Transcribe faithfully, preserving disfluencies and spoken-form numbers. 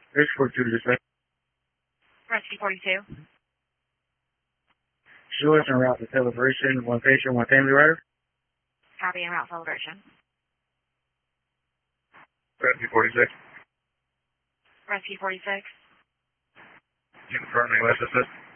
Rescue forty-two to dispatch. Rescue forty-two. Show us en route to celebration. One patient, one family rider. Copy en route celebration. Rescue forty-six. Rescue forty-six. You confirm the U S assist.